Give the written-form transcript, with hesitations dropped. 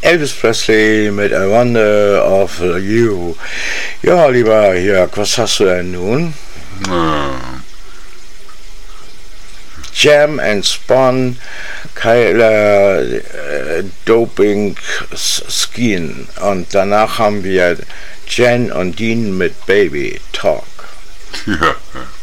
Elvis Presley mit A Wonder of You. Ja, lieber Jörg, was hast du denn nun? Jam and Spawn, Kyler, Doping Skin. Und danach haben wir Jen und Dean mit Baby Talk. Ja.